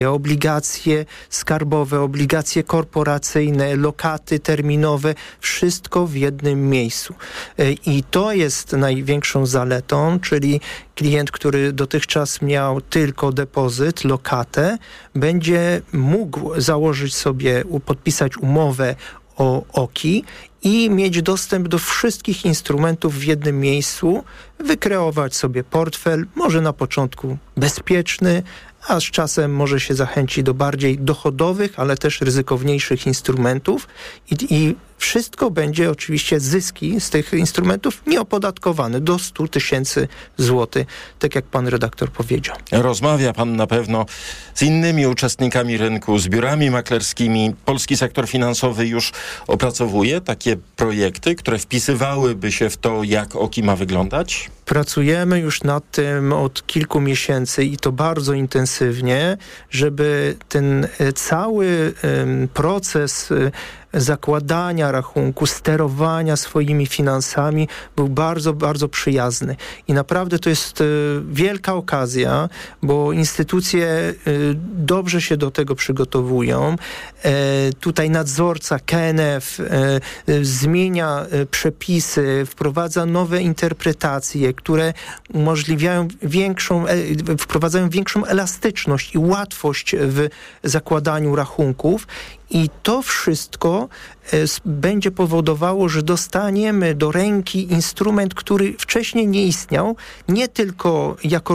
obligacje skarbowe, obligacje korporacyjne, lokaty terminowe, wszystko w jednym miejscu. I to jest największą zaletą, czyli klient, który dotychczas miał tylko depozyt, lokatę, będzie mógł założyć sobie, podpisać umowę o OKI i mieć dostęp do wszystkich instrumentów w jednym miejscu, wykreować sobie portfel, może na początku bezpieczny, a z czasem może się zachęcić do bardziej dochodowych, ale też ryzykowniejszych instrumentów i wszystko będzie oczywiście zyski z tych instrumentów nieopodatkowane do 100 000 złotych, tak jak pan redaktor powiedział. Rozmawia pan na pewno z innymi uczestnikami rynku, z biurami maklerskimi. Polski sektor finansowy już opracowuje takie projekty, które wpisywałyby się w to, jak OKI ma wyglądać? Pracujemy już nad tym od kilku miesięcy i to bardzo intensywnie, żeby ten cały proces zakładania rachunku, sterowania swoimi finansami był bardzo, bardzo przyjazny. I naprawdę to jest wielka okazja, bo instytucje dobrze się do tego przygotowują. Tutaj nadzorca KNF zmienia przepisy, wprowadza nowe interpretacje, które wprowadzają większą elastyczność i łatwość w zakładaniu rachunków. I to wszystko będzie powodowało, że dostaniemy do ręki instrument, który wcześniej nie istniał, nie tylko jako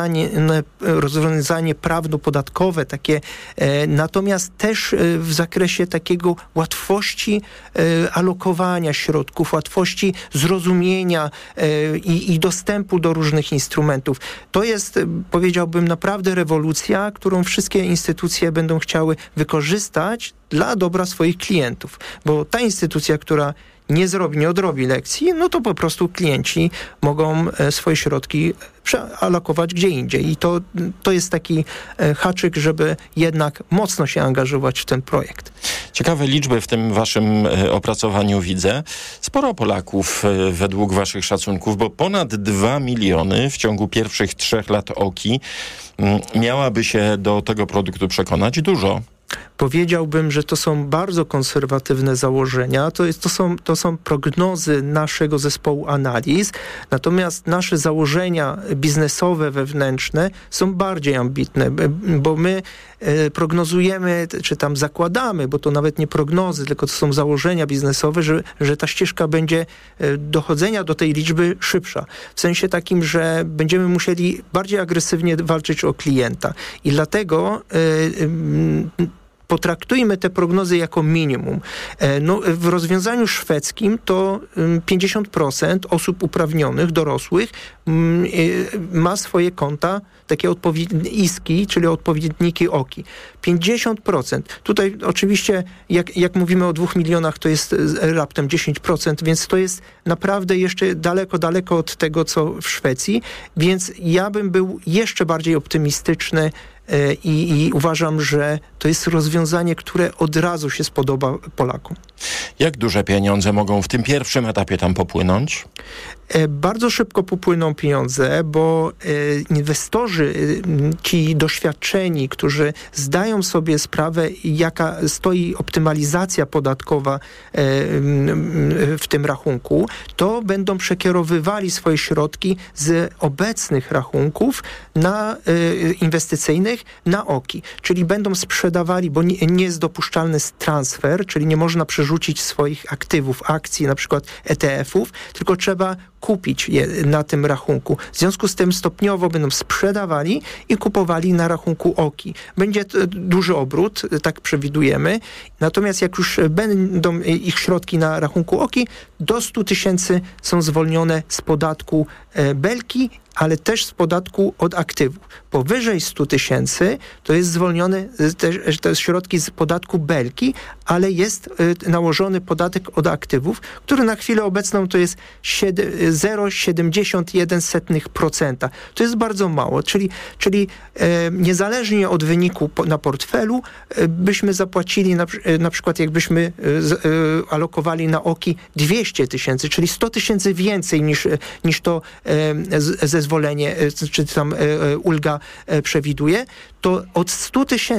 rozwiązanie prawno-podatkowe, takie, natomiast też w zakresie takiego łatwości alokowania środków, łatwości zrozumienia i dostępu do różnych instrumentów. To jest, powiedziałbym, naprawdę rewolucja, którą wszystkie instytucje będą chciały wykorzystać dla dobra swoich klientów. Bo ta instytucja, która nie odrobi lekcji, no to po prostu klienci mogą swoje środki przealokować gdzie indziej. I to jest taki haczyk, żeby jednak mocno się angażować w ten projekt. Ciekawe liczby w tym waszym opracowaniu widzę. Sporo Polaków według waszych szacunków, bo ponad 2 miliony w ciągu pierwszych 3 lat OKI miałaby się do tego produktu przekonać. Dużo. Powiedziałbym, że to są bardzo konserwatywne założenia. To są prognozy naszego zespołu analiz. Natomiast nasze założenia biznesowe, wewnętrzne są bardziej ambitne, bo my prognozujemy, czy tam zakładamy, bo to nawet nie prognozy, tylko to są założenia biznesowe, że ta ścieżka będzie dochodzenia do tej liczby szybsza. W sensie takim, że będziemy musieli bardziej agresywnie walczyć o klienta. I dlatego potraktujmy te prognozy jako minimum. W rozwiązaniu szwedzkim to 50% osób uprawnionych, dorosłych, ma swoje konta, takie ISKI, czyli odpowiedniki OKI. 50%. Tutaj oczywiście, jak mówimy o 2 milionach, to jest raptem 10%, więc to jest naprawdę jeszcze daleko od tego, co w Szwecji. Więc ja bym był jeszcze bardziej optymistyczny i uważam, że to jest rozwiązanie, które od razu się spodoba Polakom. Jak duże pieniądze mogą w tym pierwszym etapie tam popłynąć? Bardzo szybko popłyną pieniądze, bo inwestorzy, ci doświadczeni, którzy zdają sobie sprawę, jaka stoi optymalizacja podatkowa w tym rachunku, to będą przekierowywali swoje środki z obecnych rachunków inwestycyjnych na OKI. Czyli będą sprzedawali, bo nie jest dopuszczalny transfer, czyli nie można przerzucić swoich aktywów, akcji, na przykład ETF-ów, tylko trzeba kupić je na tym rachunku. W związku z tym stopniowo będą sprzedawali i kupowali na rachunku OKI. Będzie duży obrót, tak przewidujemy. Natomiast jak już będą ich środki na rachunku OKI, do 100 000 są zwolnione z podatku belki, ale też z podatku od aktywów. Powyżej 100 000 to jest zwolnione te środki z podatku belki, ale jest nałożony podatek od aktywów, który na chwilę obecną to jest 0,71%. To jest bardzo mało, czyli niezależnie od wyniku na portfelu byśmy zapłacili na przykład jakbyśmy alokowali na OKI 200 tysięcy, czyli 100 tysięcy więcej niż to zezwolenie, czy tam ulga przewiduje, to od 100 tysięcy